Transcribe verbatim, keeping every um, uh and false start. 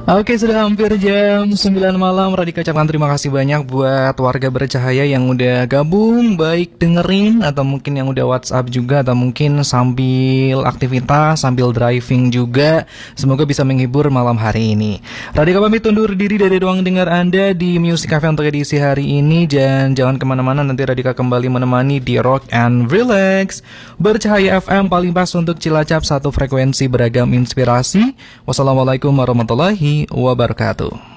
Oke, sudah hampir jam sembilan malam. Radika ucapkan terima kasih banyak buat warga bercahaya yang udah gabung, baik dengerin atau mungkin yang udah WhatsApp juga, atau mungkin sambil aktivitas, sambil driving juga. Semoga bisa menghibur malam hari ini. Radika pamit undur diri dari ruang dengar Anda di Music Cafe untuk edisi hari ini. Dan jangan kemana-mana, nanti Radika kembali menemani di Rock and Relax. Bercahaya F M paling pas untuk Cilacap, satu frekuensi beragam inspirasi. Wassalamualaikum warahmatullahi wabarakatuh.